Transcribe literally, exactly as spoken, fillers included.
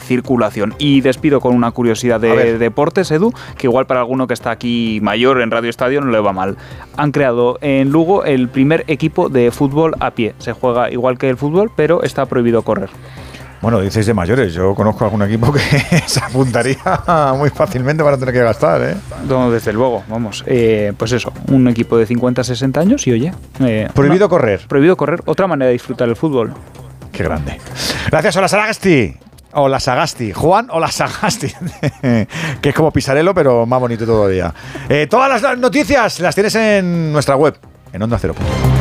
circulación. Y despido con una curiosidad de deportes, Edu, que igual para alguno que está aquí mayor en Radio Estadio no le va mal. Han creado en Lugo el primer equipo de fútbol a pie. Se juega igual que el fútbol, pero está prohibido correr. Bueno, dices de mayores. Yo conozco algún equipo que se apuntaría muy fácilmente para tener que gastar, ¿eh? No, desde luego, vamos. Eh, pues eso, un equipo de cincuenta a sesenta años y oye... Eh, prohibido una, correr. Prohibido correr. Otra manera de disfrutar el fútbol. Qué grande. Gracias, Hola Sagasti. Hola Sagasti. Juan Hola Sagasti. Que es como Pisarello, pero más bonito todavía. Eh, todas las noticias las tienes en nuestra web, en onda cero punto com.